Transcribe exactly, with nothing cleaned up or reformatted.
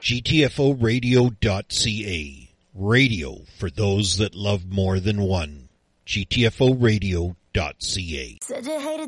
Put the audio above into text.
G T F O radio dot C A. Radio for those that love more than one. G T F O radio dot C A. Said you hated